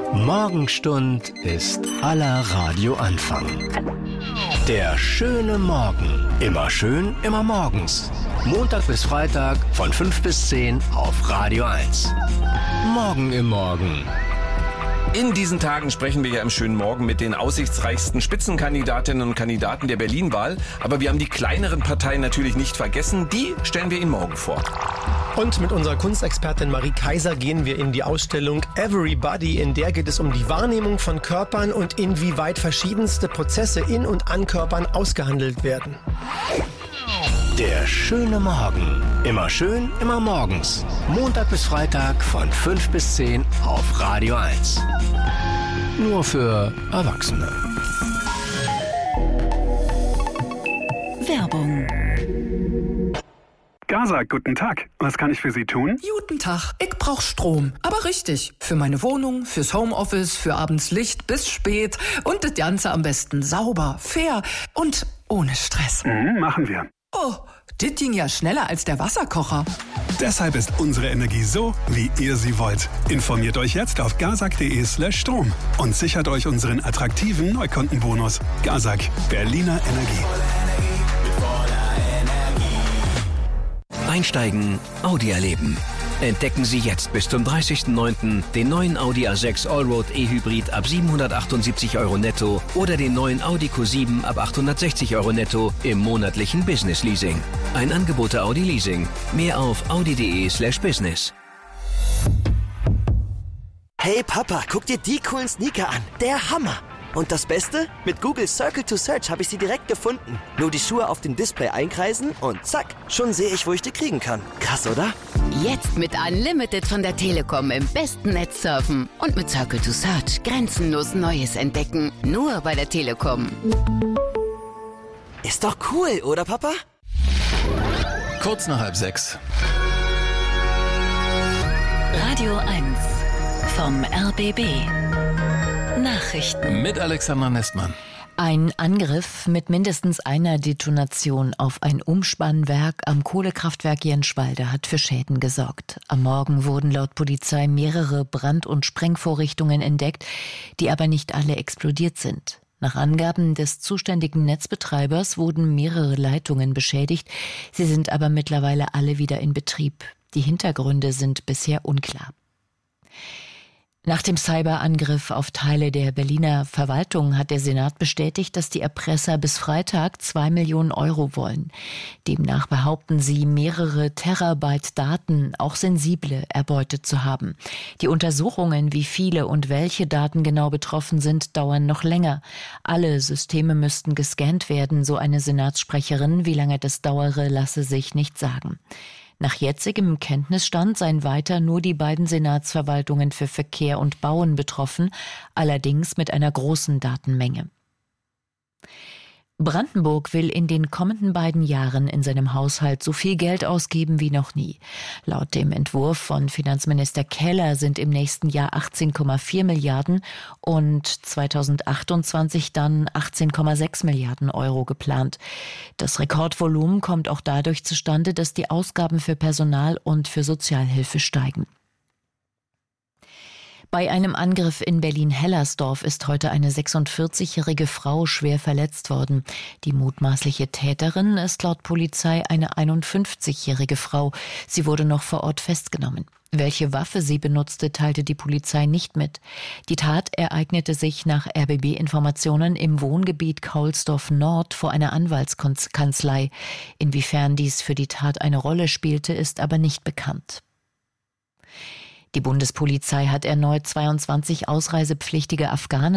Morgenstund ist aller Radioanfang. Der schöne Morgen. Immer schön, immer morgens. Montag bis Freitag von 5 bis 10 auf Radio 1. Morgen im Morgen. In diesen Tagen sprechen wir ja im schönen Morgen mit den aussichtsreichsten Spitzenkandidatinnen und Kandidaten der Berlin-Wahl. Aber wir haben die kleineren Parteien natürlich nicht vergessen. Die stellen wir Ihnen morgen vor. Und mit unserer Kunstexpertin Marie Kaiser gehen wir in die Ausstellung Everybody. In der geht es um die Wahrnehmung von Körpern und inwieweit verschiedenste Prozesse in und an Körpern ausgehandelt werden. Der schöne Morgen. Immer schön, immer morgens. Montag bis Freitag von 5 bis 10 auf Radio 1. Nur für Erwachsene. Werbung. Gaza, guten Tag. Was kann ich für Sie tun? Guten Tag, ich brauch Strom. Aber richtig. Für meine Wohnung, fürs Homeoffice, für abends Licht bis spät. Und das Ganze am besten sauber, fair und ohne Stress. Machen wir. Oh, das ging ja schneller als der Wasserkocher. Deshalb ist unsere Energie so, wie ihr sie wollt. Informiert euch jetzt auf gazak.de/Strom und sichert euch unseren attraktiven Neukundenbonus. Gazak, Berliner Energie. Einsteigen, Audi erleben. Entdecken Sie jetzt bis zum 30.09. den neuen Audi A6 Allroad E-Hybrid ab 778 € netto oder den neuen Audi Q7 ab 860 € netto im monatlichen Business Leasing. Ein Angebot der Audi Leasing. Mehr auf audi.de/business. Hey Papa, guck dir die coolen Sneaker an. Der Hammer! Und das Beste? Mit Google Circle to Search habe ich sie direkt gefunden. Nur die Schuhe auf dem Display einkreisen und zack, schon sehe ich, wo ich die kriegen kann. Krass, oder? Jetzt mit Unlimited von der Telekom im besten Netz surfen. Und mit Circle to Search grenzenlos Neues entdecken. Nur bei der Telekom. Ist doch cool, oder Papa? Kurz nach 5:30. Radio 1 vom RBB. Nachrichten. Mit Alexander Nestmann. Ein Angriff mit mindestens einer Detonation auf ein Umspannwerk am Kohlekraftwerk Jenschwalde hat für Schäden gesorgt. Am Morgen wurden laut Polizei mehrere Brand- und Sprengvorrichtungen entdeckt, die aber nicht alle explodiert sind. Nach Angaben des zuständigen Netzbetreibers wurden mehrere Leitungen beschädigt. Sie sind aber mittlerweile alle wieder in Betrieb. Die Hintergründe sind bisher unklar. Nach dem Cyberangriff auf Teile der Berliner Verwaltung hat der Senat bestätigt, dass die Erpresser bis Freitag 2 Millionen € wollen. Demnach behaupten sie, mehrere Terabyte Daten, auch sensible, erbeutet zu haben. Die Untersuchungen, wie viele und welche Daten genau betroffen sind, dauern noch länger. Alle Systeme müssten gescannt werden, so eine Senatssprecherin. Wie lange das dauere, lasse sich nicht sagen. Nach jetzigem Kenntnisstand seien weiter nur die beiden Senatsverwaltungen für Verkehr und Bauen betroffen, allerdings mit einer großen Datenmenge. Brandenburg will in den kommenden beiden Jahren in seinem Haushalt so viel Geld ausgeben wie noch nie. Laut dem Entwurf von Finanzminister Keller sind im nächsten Jahr 18,4 Milliarden und 2028 dann 18,6 Milliarden € geplant. Das Rekordvolumen kommt auch dadurch zustande, dass die Ausgaben für Personal und für Sozialhilfe steigen. Bei einem Angriff in Berlin-Hellersdorf ist heute eine 46-jährige Frau schwer verletzt worden. Die mutmaßliche Täterin ist laut Polizei eine 51-jährige Frau. Sie wurde noch vor Ort festgenommen. Welche Waffe sie benutzte, teilte die Polizei nicht mit. Die Tat ereignete sich nach RBB-Informationen im Wohngebiet Kaulsdorf Nord vor einer Anwaltskanzlei. Inwiefern dies für die Tat eine Rolle spielte, ist aber nicht bekannt. Die Bundespolizei hat erneut 22 ausreisepflichtige Afghanen